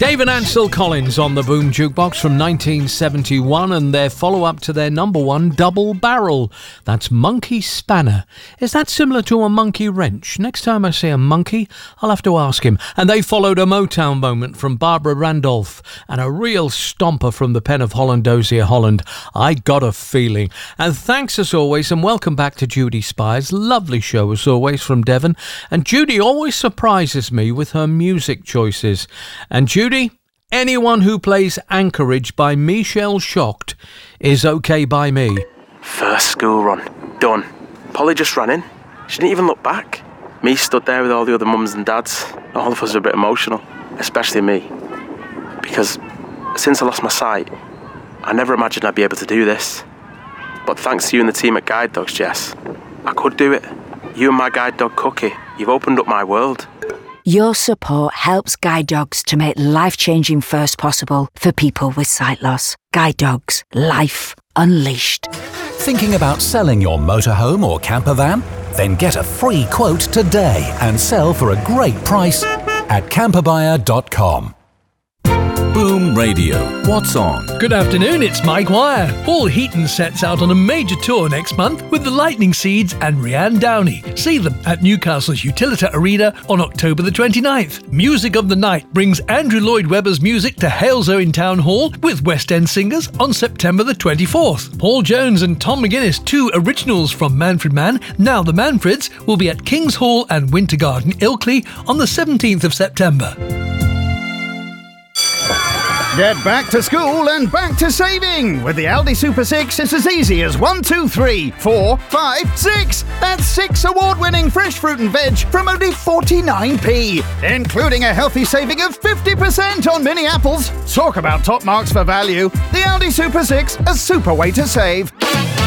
Dave and Ansel Collins on the Boom Jukebox from 1971 and their follow-up to their number one, Double Barrel. That's Monkey Spanner. Is that similar to a monkey wrench? Next time I see a monkey, I'll have to ask him. And they followed a Motown moment from Barbara Randolph and a real stomper from the pen of Holland Dozier Holland, I Got a Feeling. And thanks as always, and welcome back to Judy Spies. Lovely show as always from Devon. And Judy always surprises me with her music choices. And Judy, anyone who plays Anchorage by Michelle Shocked is okay by me. First school run, done. Polly just ran in. She didn't even look back. Me stood there with all the other mums and dads. All of us were a bit emotional, especially me. Because since I lost my sight, I never imagined I'd be able to do this. But thanks to you and the team at Guide Dogs, Jess, I could do it. You and my guide dog Cookie, you've opened up my world. Your support helps Guide Dogs to make life-changing firsts possible for people with sight loss. Guide Dogs, life unleashed. Thinking about selling your motorhome or camper van? Then get a free quote today and sell for a great price at camperbuyer.com. Boom Radio. What's on? Good afternoon, it's Mike Wire. Paul Heaton sets out on a major tour next month with the Lightning Seeds and Rianne Downey. See them at Newcastle's Utilita Arena on October the 29th. Music of the Night brings Andrew Lloyd Webber's music to Halesoe in Town Hall with West End singers on September the 24th. Paul Jones and Tom McGuinness, two originals from Manfred Mann, now the Manfreds, will be at King's Hall and Winter Garden, Ilkley on the 17th of September. Get back to school and back to saving! With the Aldi Super 6, it's as easy as 1, 2, 3, 4, 5, 6! That's 6 award-winning fresh fruit and veg from only 49p, including a healthy saving of 50% on mini apples. Talk about top marks for value. The Aldi Super 6, a super way to save.